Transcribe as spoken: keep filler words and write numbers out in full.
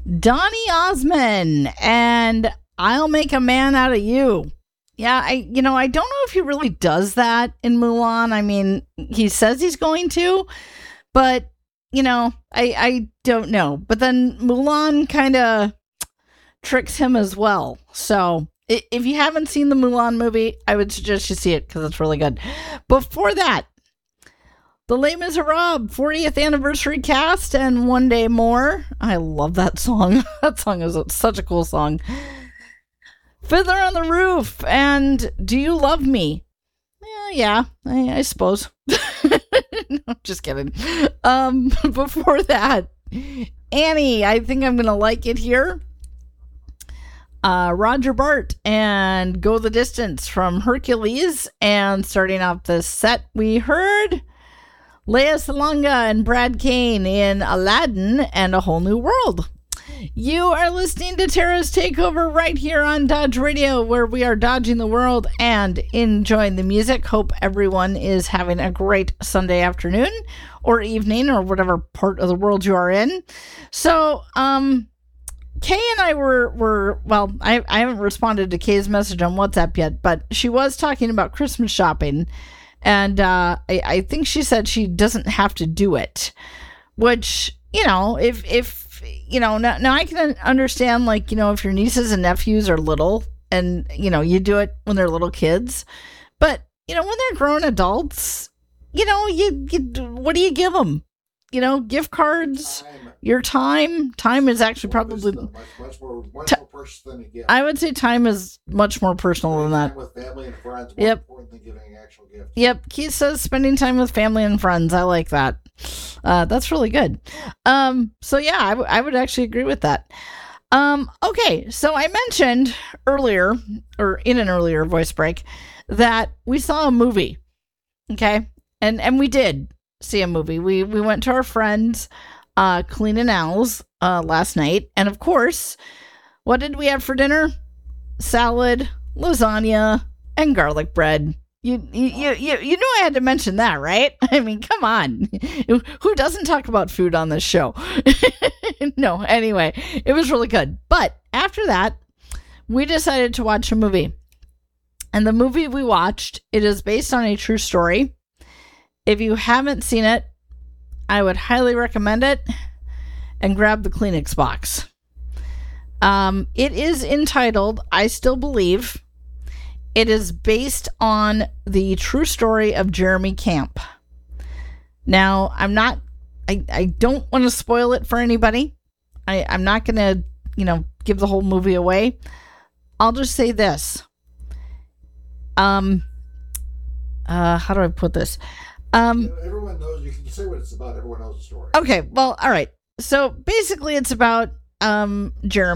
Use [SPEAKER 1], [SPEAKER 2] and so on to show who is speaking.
[SPEAKER 1] Donny Osmond and I'll Make a Man Out of You. Yeah, I you know, I don't know if he really does that in Mulan. I mean, he says he's going to, but you know, I I don't know. But then Mulan kind of tricks him as well. So if you haven't seen the Mulan movie, I would suggest you see it because it's really good. Before that, the Les Miserables fortieth anniversary cast and One Day More. I love that song. That song is such a cool song. Fiddler on the Roof and Do You Love Me? Yeah, yeah, I, I suppose. No, just kidding. Um, before that, Annie, I Think I'm Gonna Like It Here. Uh, Roger Bart and Go the Distance from Hercules. And starting off the set, we heard Lea Salonga and Brad Kane in Aladdin and A Whole New World. You are listening to Tara's Takeover right here on Dodge Radio, where we are dodging the world and enjoying the music. Hope everyone is having a great Sunday afternoon or evening or whatever part of the world you are in. So, um, Kay and I were, were well, I, I haven't responded to Kay's message on WhatsApp yet, but she was talking about Christmas shopping. And uh, I, I think she said she doesn't have to do it, which, you know, if, if, you know, now, now I can understand, like, you know, if your nieces and nephews are little and, you know, you do it when they're little kids, but, you know, when they're grown adults, you know, you, you what do you give them? You know, gift cards, time. Your time. Time is actually probably
[SPEAKER 2] much, much more, much
[SPEAKER 1] t-
[SPEAKER 2] more personal than a gift.
[SPEAKER 1] I would say time is much more personal
[SPEAKER 2] spending
[SPEAKER 1] than that.
[SPEAKER 2] Time with family and friends more
[SPEAKER 1] yep.
[SPEAKER 2] important than giving actual gifts.
[SPEAKER 1] Yep. Keith says spending time with family and friends. I like that. Uh, that's really good. Um, so yeah, I, w- I would actually agree with that. Um, okay. So I mentioned earlier, or in an earlier voice break, that we saw a movie. Okay. And, and we did see a movie. We, we went to our friends, uh, Clean and Al's, uh, last night. And of course, what did we have for dinner? Salad, lasagna, and garlic bread. You, you, you, you, you know I had to mention that, right? I mean, come on. Who doesn't talk about food on this show? No, anyway, it was really good. But after that, we decided to watch a movie. And the movie we watched, it is based on a true story. If you haven't seen it, I would highly recommend it and grab the Kleenex box. Um, it is entitled I Still Believe. It is based on the true story of Jeremy Camp. Now, I'm not, I, I don't want to spoil it for anybody. I, I'm not going to, you know, give the whole movie away. I'll just say this. Um, uh, how do I put this? Um,
[SPEAKER 2] you know, everyone knows, you can say what it's about, everyone knows the story.
[SPEAKER 1] Okay, well, all right. So basically it's about um, Jeremy.